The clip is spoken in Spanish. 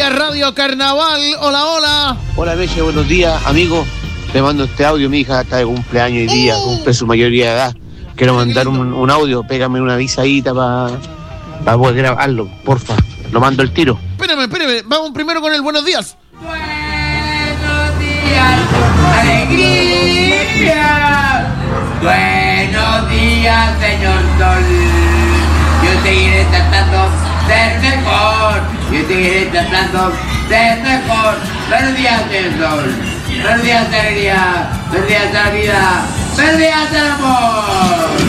la Radio Carnaval. Hola, hola. Hola, Meche, buenos días, amigo. Le mando este audio, mi hija está de cumpleaños hoy día, cumple su mayoría de edad. Quiero mandar un audio, pégame una avisadita para poder grabarlo, porfa. Lo mando el tiro. Espérame, vamos primero con el buenos días. Buenos días, alegría. Buenos días, señor Sol. Yo seguiré tratando de ser mejor. Yo seguiré tratando de ser mejor. Buenos días, señor Sol. Buenos días, alegría. Buenos días, a la vida. Buenos días, al amor.